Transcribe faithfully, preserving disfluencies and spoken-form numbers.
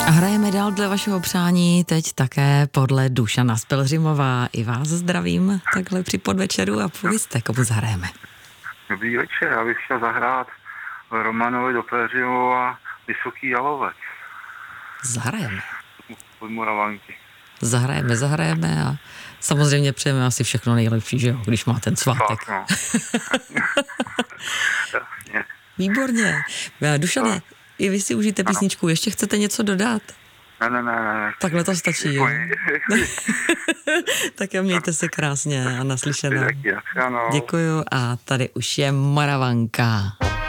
A hrajeme dál dle vašeho přání, teď také podle Dušana z Pelhřimova. I vás zdravím takhle při podvečeru a povězte, komu zahrajeme. Dobrý večer, já bych chtěl zahrát Romanovi do Pelhřimova Vysoký Jalovec. Zahrajeme. Od Moravanky. Zahrajeme, zahrajeme a samozřejmě přejeme asi všechno nejlepší, že jo, když má ten svátek. Tak, no. Jasně. Výborně. Dušane, i vy si užijte písničku. Ještě chcete něco dodat? Ne, ne, ne, ne. Takhle to stačí, jo? Tak jo, mějte se krásně a naslyšenou. Děkuju a tady už je Moravanka.